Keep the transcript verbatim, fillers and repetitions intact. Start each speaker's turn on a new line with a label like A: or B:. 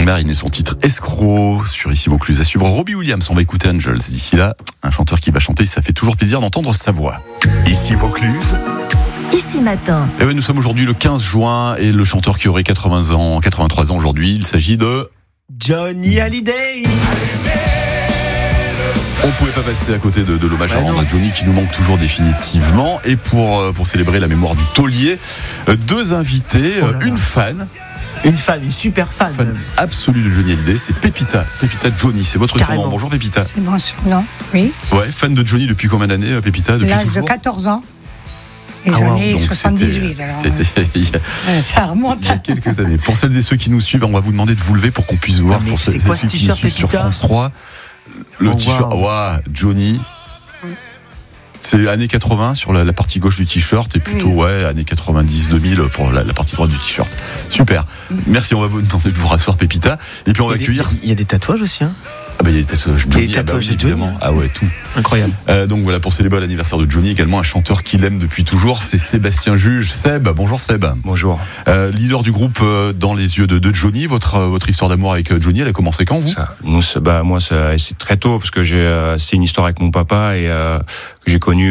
A: Marine et son titre Escroc sur Ici Vaucluse. À suivre Robbie Williams, on va écouter Angels. D'ici là, un chanteur qui va chanter, ça fait toujours plaisir d'entendre sa voix. Ici Vaucluse.
B: Ici Matin.
A: Et oui, nous sommes aujourd'hui le quinze juin et le chanteur qui aurait quatre-vingts ans, quatre-vingt-trois ans aujourd'hui, il s'agit de
C: Johnny Hallyday.
A: On ne pouvait pas passer à côté de, de l'hommage
C: bah
A: à rendre à Johnny qui nous manque toujours définitivement. Et pour, pour célébrer la mémoire du taulier, deux invités,
C: oh là là.
A: une fan.
C: Une fan, une super fan.
A: Fan absolue de Johnny Hallyday, c'est Pépita. Pépita Johnny, c'est votre
C: Carrément.
A: surnom. Bonjour Pépita.
D: C'est mon surnom, oui.
A: Ouais, fan de Johnny depuis combien d'années, Pépita? Depuis
D: L'âge de
A: toujours
D: quatorze ans. Et
C: Ah
D: j'en
C: wow,
D: ai
A: Donc
D: soixante-dix-huit.
A: c'était,
D: Alors,
A: c'était il y a,
D: euh, ça remonte.
A: il y a quelques années. Pour celles et ceux qui nous suivent, on va vous demander de vous lever pour qu'on puisse voir.
C: Ah, mais
A: pour
C: c'est
A: celles
C: quoi
A: et
C: ce
A: ceux qui nous
C: t-shirt,
A: suivent sur
C: Pépita
A: France trois. Le
C: Oh,
A: t-shirt,
C: wow.
A: wow, Johnny. C'est années quatre-vingts sur la, la partie gauche du t-shirt et plutôt
D: Oui.
A: ouais années quatre-vingt-dix deux mille pour la, la partie droite du t-shirt. Super. Merci, on va vous demander de vous rasseoir Pépita et puis on va
C: Il y a des-
A: accueillir.
C: Il y a des tatouages aussi, hein.
A: Ah bah il y a les tatouages Johnny,
C: Les
A: ah bah
C: tatouages
A: oui,
C: de Johnny.
A: évidemment. Ah ouais, tout.
C: Incroyable.
A: Euh, donc voilà, pour célébrer l'anniversaire de Johnny, également un chanteur qu'il aime depuis toujours, c'est Sébastien Juge. Seb, bonjour Seb.
E: Bonjour.
A: Euh, leader du groupe euh, Dans les yeux de, de Johnny. Votre euh, votre histoire d'amour avec euh, Johnny, elle a commencé quand, vous?
E: Ça, nous, ça- bah, moi, ça, c'est très tôt parce que j'ai, euh, c'est une histoire avec mon papa et euh, que j'ai connu